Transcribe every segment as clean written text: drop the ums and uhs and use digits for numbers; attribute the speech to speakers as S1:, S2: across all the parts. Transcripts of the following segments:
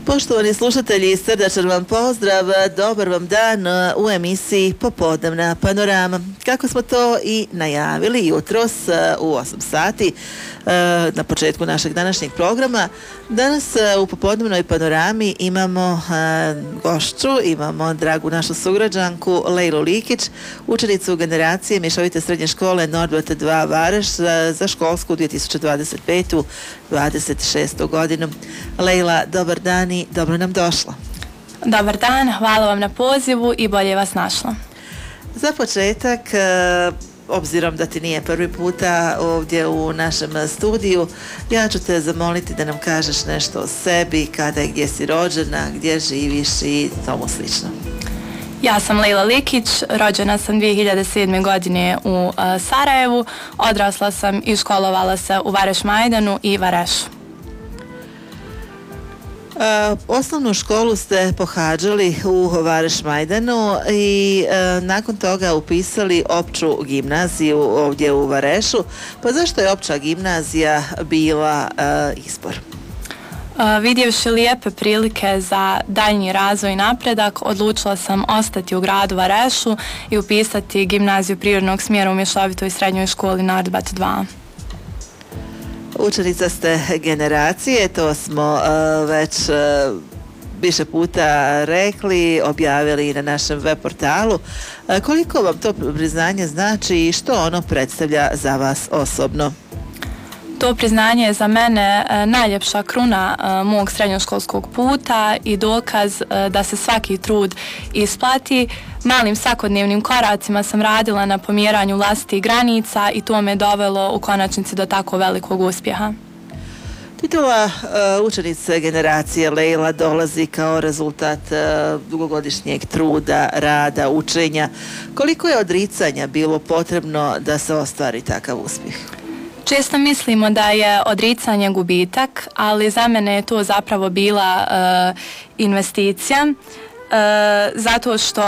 S1: Poštovani slušatelji, srdačan vam pozdrav, dobar vam dan u emisiji Popodnevna panorama. Kako smo to i najavili jutros u 8 sati na početku našeg današnjeg programa, danas u Popodnevnoj panorami imamo gošću, imamo dragu našu sugrađanku Lejlu Likić, učenicu generacije mješovite srednje škole Norbert 2 Vareš za školsku 2025-26. godinu. Lejla, dobar dan i dobro nam došla.
S2: Dobar dan, hvala vam na pozivu i bolje vas našla.
S1: Za početak, obzirom da ti nije prvi puta ovdje u našem studiju, ja ću te zamoliti da nam kažeš nešto o sebi, kada i gdje si rođena, gdje živiš i tomu slično.
S2: Ja sam Lejla Likić, rođena sam 2007. godine u Sarajevu, odrasla sam i školovala se u Vareš Majdanu i Varešu.
S1: Osnovnu školu ste pohađali u Vareš Majdanu i nakon toga upisali opću gimnaziju ovdje u Varešu. Pa zašto je opća gimnazija bila izbor?
S2: Vidjevši lijepe prilike za daljnji razvoj i napredak, odlučila sam ostati u gradu Varešu i upisati gimnaziju prirodnog smjera u mješovitoj srednjoj školi Norbert 2.
S1: Učenica ste generacije, to smo već više puta rekli, objavili i na našem web portalu. Koliko vam to priznanje znači i što ono predstavlja za vas osobno?
S2: To priznanje je za mene najljepša kruna mog srednjoškolskog puta i dokaz da se svaki trud isplati. Malim svakodnevnim koracima sam radila na pomjeranju vlastitih granica i to me dovelo u konačnici do tako velikog uspjeha.
S1: Titula učenice generacije Lejla dolazi kao rezultat dugogodišnjeg truda, rada, učenja. Koliko je odricanja bilo potrebno da se ostvari takav uspjeh?
S2: Često mislimo da je odricanje gubitak, ali za mene je to zapravo bila investicija, zato što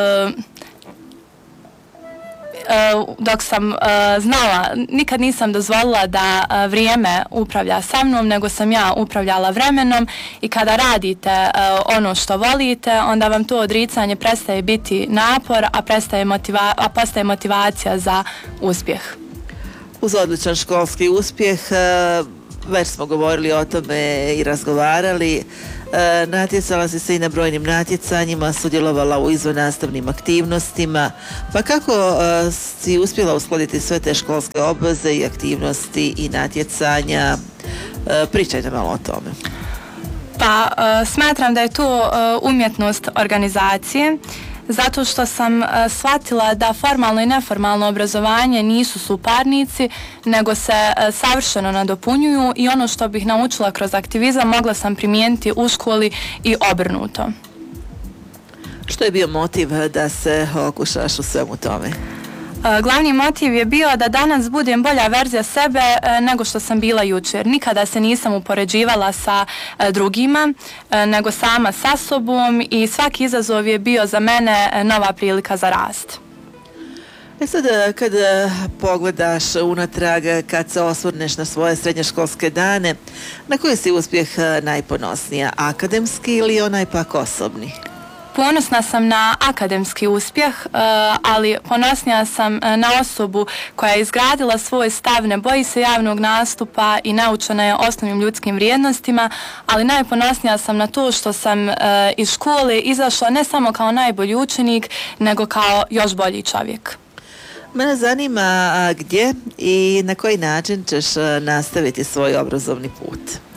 S2: dok sam znala, nikad nisam dozvolila da vrijeme upravlja sa mnom, nego sam ja upravljala vremenom i kada radite ono što volite, onda vam to odricanje prestaje biti napor, a postaje motivacija za uspjeh.
S1: Uz odličan školski uspjeh, već smo govorili o tome i razgovarali, natjecala si se i na brojnim natjecanjima, sudjelovala u izvannastavnim aktivnostima, pa kako si uspjela uskladiti sve te školske obveze i aktivnosti i natjecanja? Pričajte malo o tome.
S2: Pa smatram da je to umjetnost organizacije, zato što sam shvatila da formalno i neformalno obrazovanje nisu suparnici, nego se savršeno nadopunjuju i ono što bih naučila kroz aktivizam mogla sam primijeniti u školi i obrnuto.
S1: Što je bio motiv da se okušaš u svemu tome?
S2: Glavni motiv je bio da danas budem bolja verzija sebe nego što sam bila jučer. Nikada se nisam upoređivala sa drugima, nego sama sa sobom i svaki izazov je bio za mene nova prilika za rast.
S1: Sad kad pogledaš unatrag, kad se osvrneš na svoje srednjoškolske dane, na koji si uspjeh najponosnija, akademski ili onaj pak osobni?
S2: Ponosna sam na akademski uspjeh, ali ponosnija sam na osobu koja je izgradila svoj stav, ne boji se javnog nastupa i naučena je osnovnim ljudskim vrijednostima, ali najponosnija sam na to što sam iz škole izašla ne samo kao najbolji učenik, nego kao još bolji čovjek.
S1: Mene zanima gdje i na koji način ćeš nastaviti svoj obrazovni put.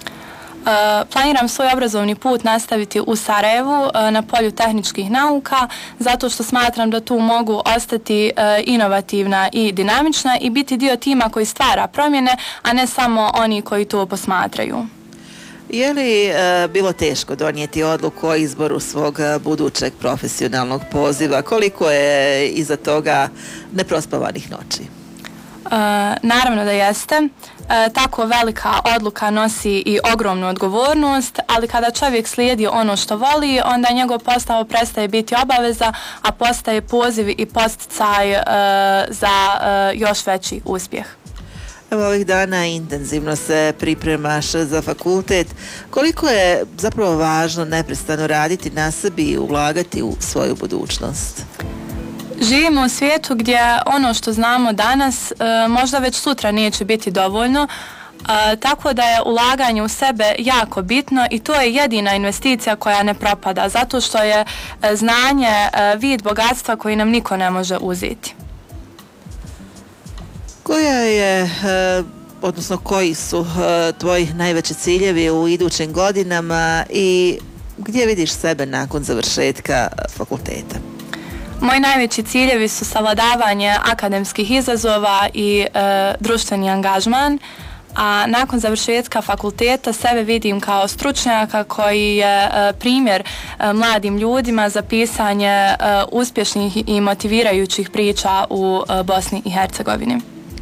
S2: Planiram svoj obrazovni put nastaviti u Sarajevu na polju tehničkih nauka, zato što smatram da tu mogu ostati inovativna i dinamična i biti dio tima koji stvara promjene, a ne samo oni koji to posmatraju.
S1: Je li bilo teško donijeti odluku o izboru svog budućeg profesionalnog poziva? Koliko je iza toga neprospavanih noći?
S2: Naravno da jeste. Tako velika odluka nosi i ogromnu odgovornost, ali kada čovjek slijedi ono što voli, onda njegov posao prestaje biti obaveza, a postaje poziv i podsticaj za još veći uspjeh.
S1: Evo, ovih dana intenzivno se pripremaš za fakultet. Koliko je zapravo važno neprestano raditi na sebi i ulagati u svoju budućnost?
S2: Živimo u svijetu gdje ono što znamo danas možda već sutra neće biti dovoljno, tako da je ulaganje u sebe jako bitno i to je jedina investicija koja ne propada, zato što je znanje vid bogatstva koji nam niko ne može uzeti.
S1: Odnosno koji su tvoji najveći ciljevi u idućim godinama i gdje vidiš sebe nakon završetka fakulteta?
S2: Moji najveći ciljevi su savladavanje akademskih izazova i društveni angažman, a nakon završetka fakulteta sebe vidim kao stručnjaka koji je primjer mladim ljudima za pisanje uspješnih i motivirajućih priča u Bosni i Hercegovini.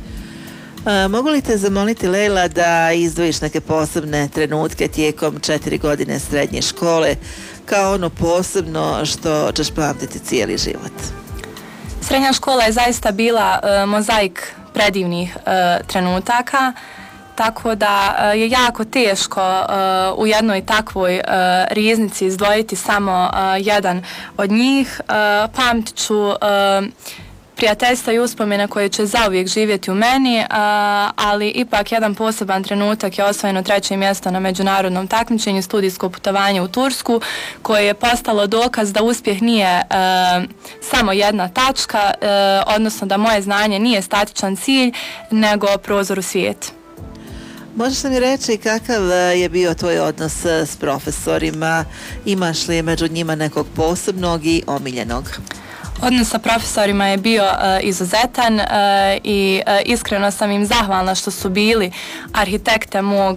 S1: Mogu li te zamoliti, Lejla, da izdvojiš neke posebne trenutke tijekom 4 godine srednje škole kao ono posebno što ćeš pamtiti cijeli život?
S2: Srednja škola je zaista bila mozaik predivnih trenutaka, tako da je jako teško u jednoj takvoj riznici izdvojiti samo jedan od njih. Pamtit ću prijateljstva i uspomene koje će zauvijek živjeti u meni, ali ipak jedan poseban trenutak je osvojeno 3. mjesto na međunarodnom takmičenju, studijsko putovanje u Tursku, koje je postalo dokaz da uspjeh nije samo jedna tačka, odnosno da moje znanje nije statičan cilj, nego prozor u svijet.
S1: Možeš li mi reći kakav je bio tvoj odnos s profesorima? Imaš li među njima nekog posebnog i omiljenog?
S2: Odnos sa profesorima je bio izuzetan i iskreno sam im zahvalna što su bili arhitekte mog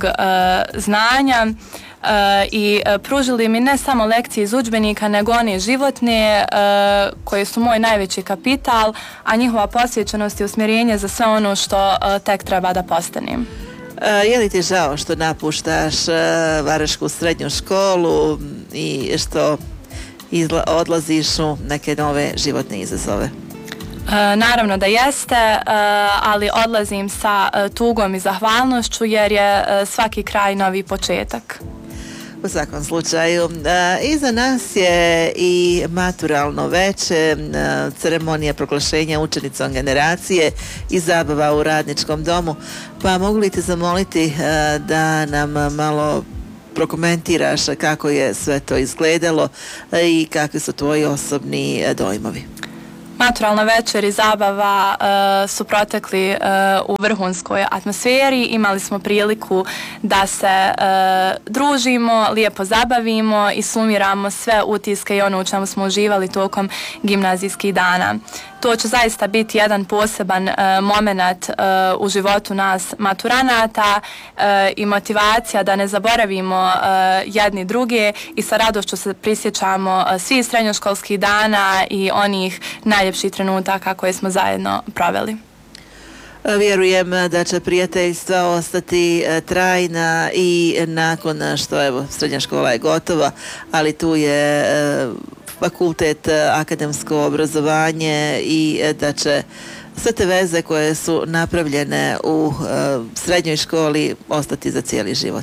S2: znanja i pružili mi ne samo lekcije iz udžbenika, nego one životne koje su moj najveći kapital, a njihova posvećenost i usmjerenje za sve ono što tek treba da postanem.
S1: Je li ti žao što napuštaš Varažsku srednju školu i što odlaziš u neke nove životne izazove?
S2: Naravno da jeste, ali odlazim sa tugom i zahvalnošću jer je svaki kraj novi početak.
S1: U svakom slučaju, iza nas je i maturalno veče, ceremonija proglašenja učenicom generacije i zabava u Radničkom domu. Pa mogu li te zamoliti da nam malo prokomentiraš kako je sve to izgledalo i kakvi su tvoji osobni dojmovi?
S2: Maturalna večer i zabava su protekli u vrhunskoj atmosferi. Imali smo priliku da se družimo, lijepo zabavimo i sumiramo sve utiske i ono u čemu smo uživali tokom gimnazijskih dana. To će zaista biti jedan poseban moment u životu nas maturanata i motivacija da ne zaboravimo jedni druge i sa radošću se prisjećamo svih srednjoškolskih dana i onih najljepših trenutaka koje smo zajedno proveli.
S1: Vjerujem da će prijateljstva ostati trajna i nakon što srednja škola je gotova, ali tu je fakultet, akademsko obrazovanje i da će sve te veze koje su napravljene u srednjoj školi ostati za cijeli život.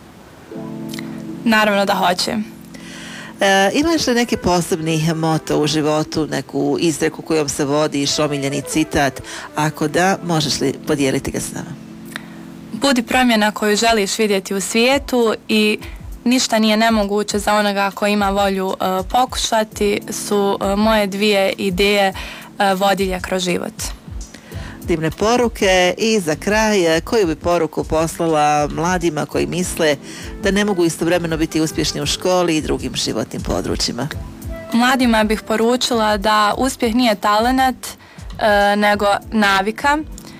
S2: Naravno da hoće.
S1: Imaš li neki posebni moto u životu, neku izreku kojom se vodiš, omiljeni citat? Ako da, možeš li podijeliti ga s nama?
S2: Budi promjena koju želiš vidjeti u svijetu i ništa nije nemoguće za onoga ko ima volju pokušati, su moje dvije ideje vodilja kroz život.
S1: Divne poruke i za kraj, koju bi poruku poslala mladima koji misle da ne mogu istovremeno biti uspješni u školi i drugim životnim područjima?
S2: Mladima bih poručila da uspjeh nije talenat, nego navika.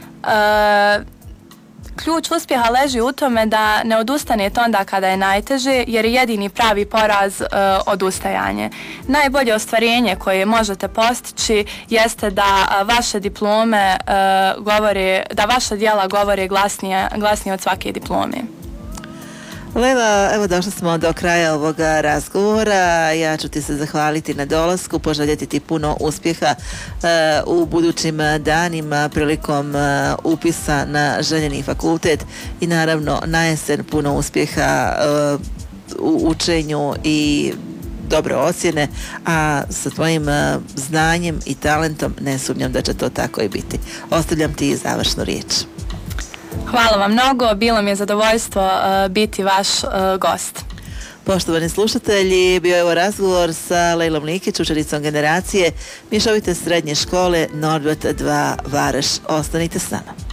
S2: Ključ uspjeha leži u tome da ne odustanete onda kada je najteže, jer je jedini pravi poraz odustajanje. Najbolje ostvarenje koje možete postići jeste da vaše diplome da vaša djela govore glasnije od svake diplome.
S1: Lejla, evo došli smo do kraja ovoga razgovora. Ja ću ti se zahvaliti na dolasku, poželjeti ti puno uspjeha u budućim danima prilikom upisa na željeni fakultet i naravno na jesen puno uspjeha u učenju i dobre ocjene, a sa tvojim znanjem i talentom ne sumnjam da će to tako i biti. Ostavljam ti završnu riječ.
S2: Hvala vam mnogo, bilo mi je zadovoljstvo biti vaš gost.
S1: Poštovani slušatelji, bio je ovo razgovor sa Lejlom Likić, učenicom generacije mješovite srednje škole Norbert 2 Vareš. Ostanite s nama.